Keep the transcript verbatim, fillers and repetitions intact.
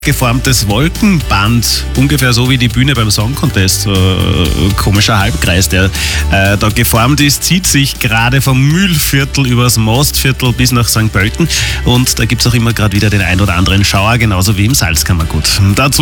geformtes Wolkenband, ungefähr so wie die Bühne beim Song Contest, so ein komischer Halbkreis, der äh, da geformt ist, zieht sich gerade vom Mühlviertel übers Mostviertel bis nach Sankt Pölten und da gibt es auch immer gerade wieder den ein oder anderen Schauer, genauso wie im Salzkammergut. Dazu